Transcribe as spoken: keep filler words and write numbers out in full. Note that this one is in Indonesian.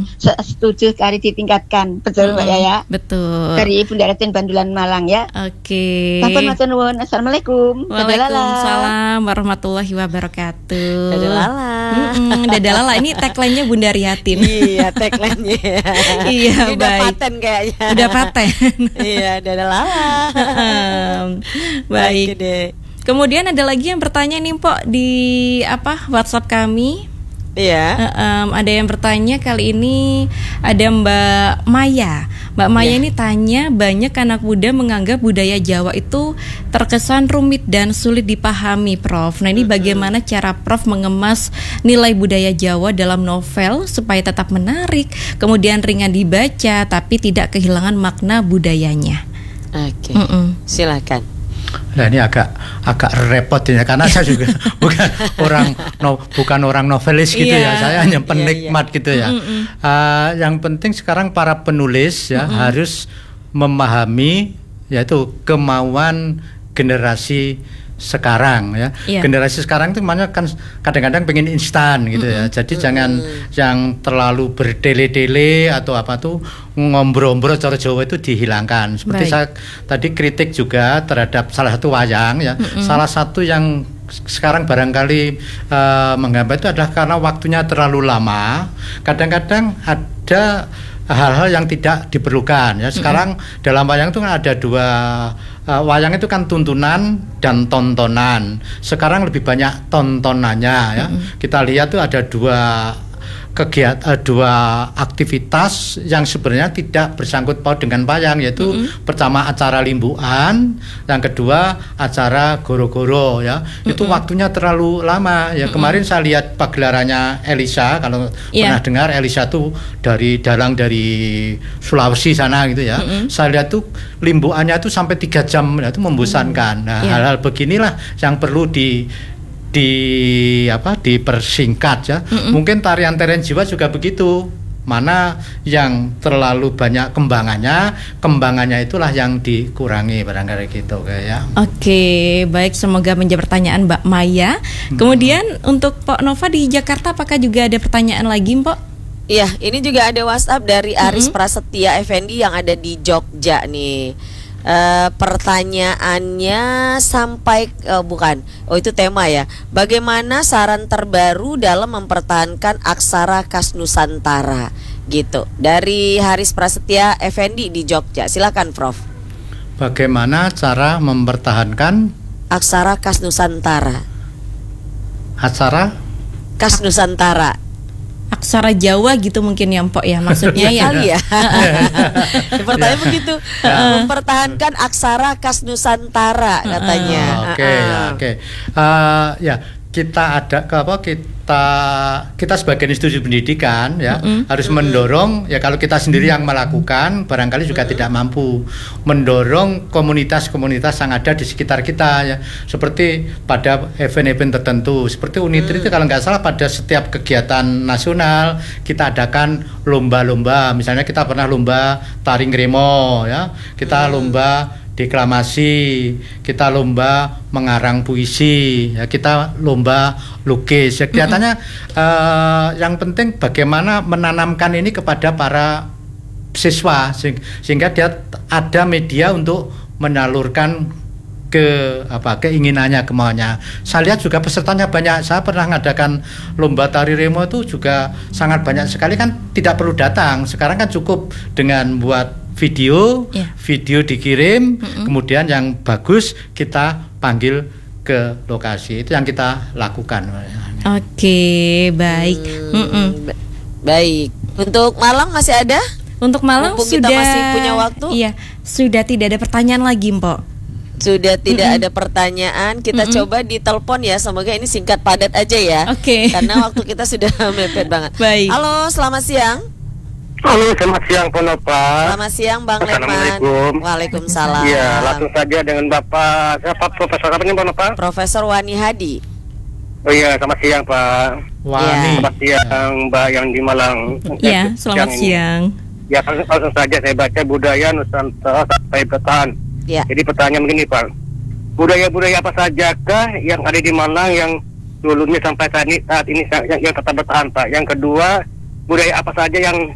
setuju kari ditingkatkan. Betul Mm-mm. Mbak Yaya? Betul. Dari Bunda Raden Bandulan Malang ya. Oke. Sampun matur nuwun. Assalamualaikum. Waalaikumsalam warahmatullahi wabarakatuh. Dadah Lala. Mm-mm, Dadah Lala. Ini tagline-nya Bunda Riatin. Iya, tagline-nya. Iya, Ini udah baik. paten kayaknya. Udah paten. Iya, Dadah Lala. Baik. Oke deh. Kemudian ada lagi yang bertanya nih, Pok, di apa WhatsApp kami. Iya. Uh, um, ada yang bertanya kali ini ada Mbak Maya. Mbak Maya Ya. ini tanya, banyak anak muda menganggap budaya Jawa itu terkesan rumit dan sulit dipahami, Prof. Nah, ini mm-hmm. bagaimana cara Prof mengemas nilai budaya Jawa dalam novel supaya tetap menarik, kemudian ringan dibaca tapi tidak kehilangan makna budayanya. Oke. Mm-mm. Silakan. Nah ini agak agak repot ya karena saya juga bukan orang no, bukan orang novelis gitu Yeah. ya, saya hanya penikmat yeah, yeah. gitu ya. Mm-mm. Uh, yang penting sekarang para penulis ya Mm-mm. harus memahami yaitu kemauan generasi sekarang ya. Yeah. Generasi sekarang itu makanya kan kadang-kadang pengen instan gitu ya. Jadi Mm-mm. jangan yang terlalu berdele-dele atau apa tuh ngombro-ngombro cara Jawa itu dihilangkan. Seperti Baik. saya tadi kritik juga terhadap salah satu wayang ya. Mm-mm. Salah satu yang sekarang barangkali uh, menghambat itu adalah karena waktunya terlalu lama. Kadang-kadang ada hal-hal yang tidak diperlukan ya. Sekarang mm-hmm. dalam wayang itu kan ada dua uh, wayang itu kan tuntunan dan tontonan. Sekarang lebih banyak tontonannya ya. Mm-hmm. Kita lihat tuh ada dua kegiatan uh, dua aktivitas yang sebenarnya tidak bersangkut paut dengan wayang, yaitu mm-hmm. pertama acara limbuan, yang kedua acara goro-goro ya. Mm-hmm. Itu waktunya terlalu lama ya. Mm-hmm. Kemarin saya lihat pagelarannya Elisa, kalau yeah. pernah dengar Elisa tuh dari dalang dari Sulawesi sana gitu ya. Mm-hmm. Saya lihat tuh limbuannya tuh sampai tiga jam ya, itu membosankan. Nah, yeah. hal-hal beginilah yang perlu di di apa dipersingkat ya. Mm-mm. Mungkin tarian-tarian Jawa juga begitu. Mana yang terlalu banyak kembangannya, kembangannya itulah yang dikurangi barangkali gitu ya. Oke, baik, semoga menjawab pertanyaan Mbak Maya. Hmm. Kemudian untuk Pak Nova di Jakarta, apakah juga ada pertanyaan lagi, Pak? Iya, ini juga ada WhatsApp dari Aris Mm-hmm. Prasetya Effendi yang ada di Jogja nih. Uh, pertanyaannya sampai uh, bukan, oh itu tema ya. Bagaimana saran terbaru dalam mempertahankan aksara khas Nusantara? Gitu. Dari Haris Prasetya Effendi di Jogja. Silakan, Prof. Bagaimana cara mempertahankan aksara khas Nusantara? aksara Khas Nusantara. Aksara Jawa gitu mungkin ya, Mpok ya, maksudnya ya. Kali ya. Pertanyaan begitu. Mempertahankan aksara khas Nusantara katanya. Oke, Uh-uh. oke. Eh, ya, kita ada ke apa kita kita sebagai institusi pendidikan ya Mm-mm. harus mendorong ya, kalau kita sendiri yang melakukan barangkali juga tidak mampu mendorong komunitas-komunitas yang ada di sekitar kita ya, seperti pada event-event tertentu seperti Unitri itu kalau nggak salah pada setiap kegiatan nasional kita adakan lomba-lomba. Misalnya kita pernah lomba tari ngremo ya, kita lomba deklamasi, kita lomba mengarang puisi, ya kita lomba lukis. Ya, kelihatannya mm-hmm. uh, yang penting bagaimana menanamkan ini kepada para siswa sehingga dia ada media untuk menyalurkan ke apa keinginannya, kemauannya. Saya lihat juga pesertanya banyak. Saya pernah mengadakan lomba tari remo itu juga sangat banyak sekali, kan tidak perlu datang. Sekarang kan cukup dengan buat video, yeah. video dikirim, mm-hmm. kemudian yang bagus kita panggil ke lokasi. Itu yang kita lakukan. Oke, baik. Hmm, baik. Untuk Malang masih ada? Untuk Malang Mumpung sudah kita masih punya waktu? Iya, sudah tidak ada pertanyaan lagi, Mpok. Sudah tidak Mm-mm. ada pertanyaan. Kita Mm-mm. coba ditelepon ya. Semoga ini singkat padat aja ya. Oke. Karena waktu kita sudah mepet banget. Baik. Halo, selamat siang. Halo, selamat siang Pak Nova. Selamat siang Bang Leman. Assalamualaikum. Waalaikumsalam. Iya, langsung saja dengan Bapak siapa Profesor apa nih Pak Nova? Profesor Wani Hadi. Oh iya, selamat siang Pak. Wani. Selamat siang Mbak yang di Malang. Iya, Eh, selamat ini. siang. Ya, langsung, langsung saja saya baca budaya Nusantara sampai bertahan. Ya. Jadi pertanyaan begini Pak. Budaya-budaya apa sajakah yang ada di Malang yang dulunya sampai saat ini, saat ini yang, yang tetap bertahan Pak? Yang kedua, budaya apa saja yang